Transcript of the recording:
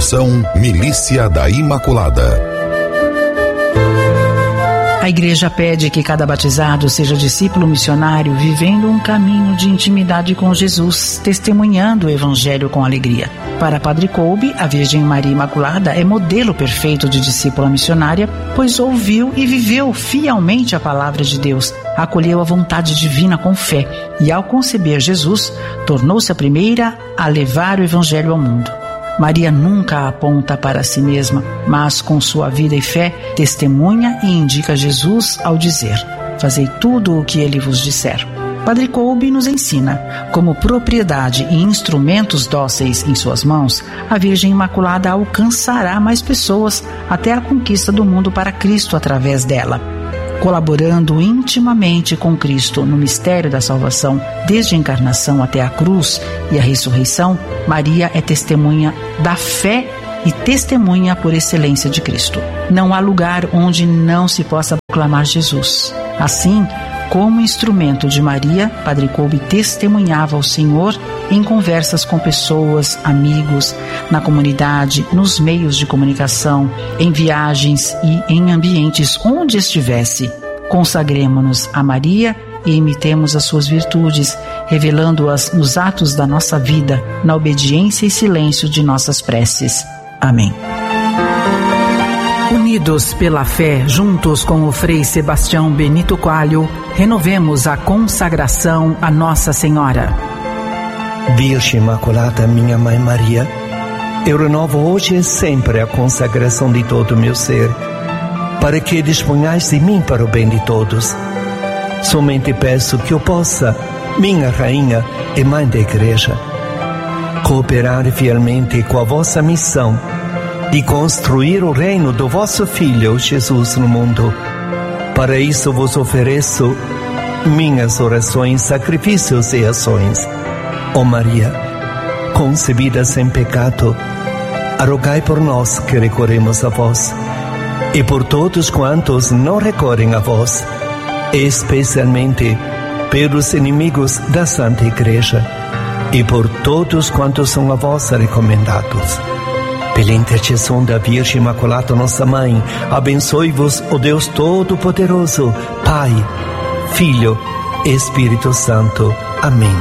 Produção Milícia da Imaculada. A Igreja pede que cada batizado seja discípulo missionário, vivendo um caminho de intimidade com Jesus, testemunhando o Evangelho com alegria. Para Padre Kolbe, a Virgem Maria Imaculada é modelo perfeito de discípula missionária, pois ouviu e viveu fielmente a palavra de Deus, acolheu a vontade divina com fé e, ao conceber Jesus, tornou-se a primeira a levar o Evangelho ao mundo. Maria nunca aponta para si mesma, mas com sua vida e fé testemunha e indica Jesus ao dizer: fazei tudo o que ele vos disser. Padre Kolbe nos ensina, como propriedade e instrumentos dóceis em suas mãos, a Virgem Imaculada alcançará mais pessoas até a conquista do mundo para Cristo através dela. Colaborando intimamente com Cristo no mistério da salvação, desde a encarnação até a cruz e a ressurreição, Maria é testemunha da fé e testemunha por excelência de Cristo. Não há lugar onde não se possa proclamar Jesus. Assim, como instrumento de Maria, Padre Kolbe testemunhava o Senhor em conversas com pessoas, amigos, na comunidade, nos meios de comunicação, em viagens e em ambientes onde estivesse. Consagremo-nos a Maria e imitemos as suas virtudes, revelando-as nos atos da nossa vida, na obediência e silêncio de nossas preces. Amém. Unidos pela fé, juntos com o Frei Sebastião Benito Coelho, renovemos a consagração a Nossa Senhora. Virgem Imaculada, minha Mãe Maria, eu renovo hoje e sempre a consagração de todo o meu ser, para que disponhais de mim para o bem de todos. Somente peço que eu possa, minha Rainha e Mãe da Igreja, cooperar fielmente com a vossa missão de construir o reino do vosso Filho Jesus no mundo. Para isso vos ofereço minhas orações, sacrifícios e ações. Ó Maria, concebida sem pecado, rogai por nós que recorremos a vós, e por todos quantos não recorrem a vós, especialmente pelos inimigos da Santa Igreja, e por todos quantos são a vós recomendados. Pela intercessão da Virgem Imaculada, nossa Mãe, abençoe-vos o Deus Todo-Poderoso, Pai, Filho e Espírito Santo. Amém.